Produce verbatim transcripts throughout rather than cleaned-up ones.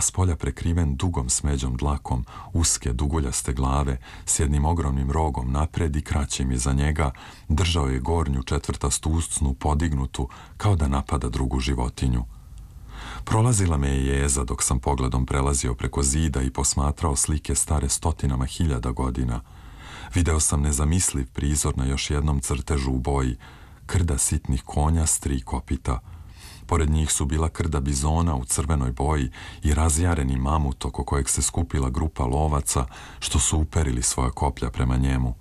spolja prekriven dugom smeđom dlakom, uske duguljaste glave, s jednim ogromnim rogom napred i kraćim iza njega, držao je gornju četvrtastu usnu podignutu, kao da napada drugu životinju. Prolazila me je jeza dok sam pogledom prelazio preko zida i posmatrao slike stare stotinama hiljada godina. Video sam nezamisliv prizor na još jednom crtežu u boji, krda sitnih konja s tri kopita. Pored njih su bila krda bizona u crvenoj boji i razjareni mamut oko kojeg se skupila grupa lovaca što su uperili svoja koplja prema njemu.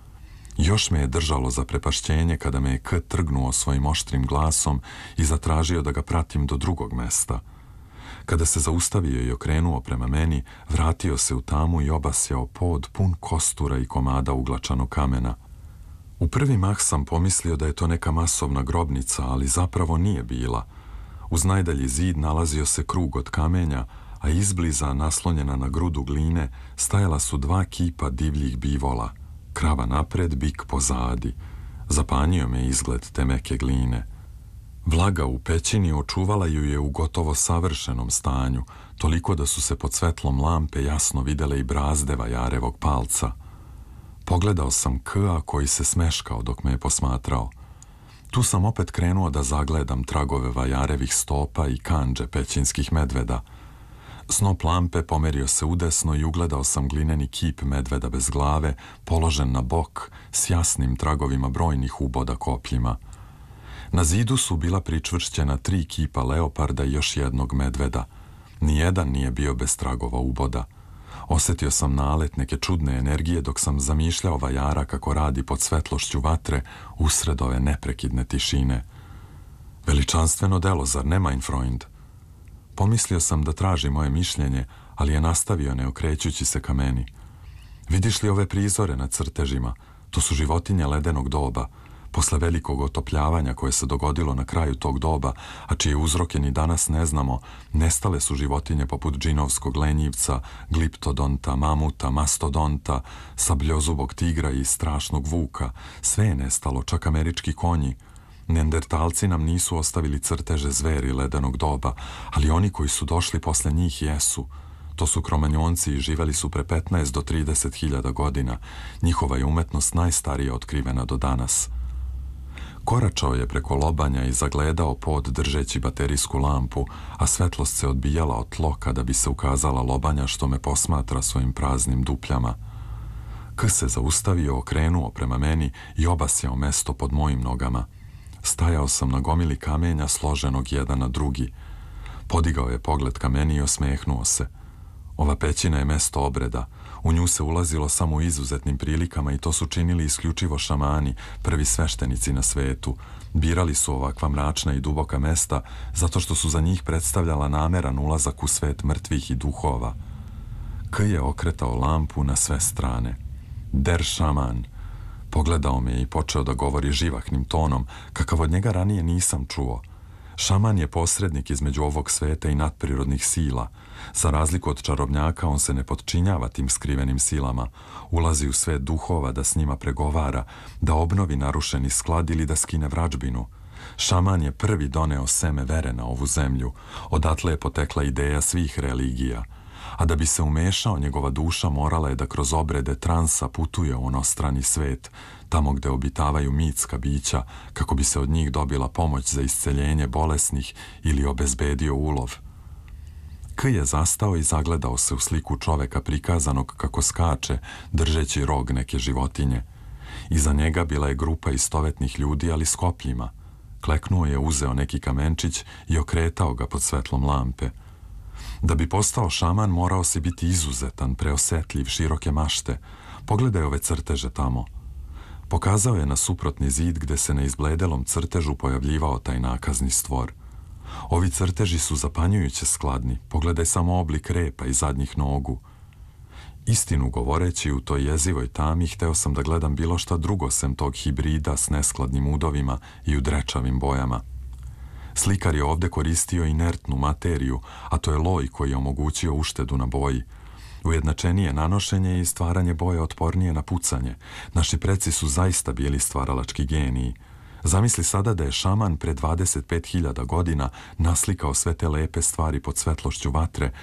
Još me je držalo za prepašćenje kada me je K trgnuo svojim oštrim glasom i zatražio da ga pratim do drugog mesta. Kada se zaustavio i okrenuo prema meni, vratio se u tamu i obasjao pod pun kostura i komada uglačanog kamena. U prvi mah sam pomislio da je to neka masovna grobnica, ali zapravo nije bila. Uz najdalji zid nalazio se krug od kamenja, a izbliza, naslonjena na grudu gline, stajala su dva kipa divljih bivola, krava napred, bik pozadi. Zapanjio me izgled te meke gline. Vlaga u pećini očuvala ju je u gotovo savršenom stanju, toliko da su se pod svetlom lampe jasno videle i brazde vajarevog palca. Pogledao sam K-a koji se smeškao dok me je posmatrao. Tu sam opet krenuo da zagledam tragove vajarevih stopa i kandže pećinskih medveda. Snop lampe pomerio se udesno i ugledao sam glineni kip medveda bez glave, položen na bok, s jasnim tragovima brojnih uboda kopljima. Na zidu su bila pričvršćena tri kipa leoparda i još jednog medveda. Nijedan nije bio bez tragova uboda. Osjetio sam nalet neke čudne energije dok sam zamišljao vajara kako radi pod svetlošću vatre usred ove neprekidne tišine. Veličanstveno delo, zar ne, mein Freund? Pomislio sam da traži moje mišljenje, ali je nastavio ne okrećući se ka meni. Vidiš li ove prizore na crtežima? To su životinje ledenog doba. Posle velikog otopljavanja koje se dogodilo na kraju tog doba, a čije uzroke ni danas ne znamo, nestale su životinje poput džinovskog lenjivca, gliptodonta, mamuta, mastodonta, sabljozubog tigra i strašnog vuka. Sve je nestalo, čak američki konji. Neandertalci nam nisu ostavili crteže zveri ledenog doba, ali oni koji su došli posle njih jesu. To su kromanjonci i živeli su pre petnaest do trideset hiljada godina. Njihova je umetnost najstarija otkrivena do danas. Koračao je preko lobanja i zagledao pod držeći baterijsku lampu, a svetlost se odbijala od tlo kada bi se ukazala lobanja što me posmatra svojim praznim dupljama. K se zaustavio, okrenuo prema meni i obasjao mesto pod mojim nogama. Stajao sam na gomili kamenja složenog jedan na drugi. Podigao je pogled ka meni i osmehnuo se. Ova pećina je mesto obreda. U nju se ulazilo samo u izuzetnim prilikama i to su činili isključivo šamani, prvi sveštenici na svetu. Birali su ovakva mračna i duboka mesta zato što su za njih predstavljala nameran ulazak u svet mrtvih i duhova. K je okretao lampu na sve strane. Der šaman. Pogledao me i počeo da govori živahnim tonom, kakav od njega ranije nisam čuo. Šaman je posrednik između ovog sveta i nadprirodnih sila. Za razliku od čarobnjaka, on se ne potčinjava tim skrivenim silama. Ulazi u svet duhova da s njima pregovara, da obnovi narušeni sklad ili da skine vrađbinu. Šaman je prvi doneo seme vere na ovu zemlju. Odatle je potekla ideja svih religija. A da bi se umešao, njegova duša morala je da kroz obrede transa putuje u onostrani svet, tamo gde obitavaju mitska bića, kako bi se od njih dobila pomoć za isceljenje bolesnih ili obezbedio ulov. K je zastao i zagledao se u sliku čoveka prikazanog kako skače, držeći rog neke životinje. Iza njega bila je grupa istovetnih ljudi, ali s kopljima. Kleknuo je, uzeo neki kamenčić i okretao ga pod svetlom lampe. Da bi postao šaman, morao si biti izuzetan, preosetljiv, široke mašte. Pogledaj ove crteže tamo. Pokazao je na suprotni zid gde se na izbledelom crtežu pojavljivao taj nakazni stvor. Ovi crteži su zapanjujuće skladni. Pogledaj samo oblik repa i zadnjih nogu. Istinu govoreći, u toj jezivoj tami hteo sam da gledam bilo šta drugo sem tog hibrida s neskladnim udovima i u drečavim bojama. Slikar je ovde koristio inertnu materiju, a to je loj koji je omogućio uštedu na boji. Ujednačenije nanošenje i stvaranje boje otpornije na pucanje. Naši preci su zaista bili stvaralački geniji. Zamisli sada da je šaman pre dvadeset pet hiljada godina naslikao sve te lepe stvari pod svetlošću vatre,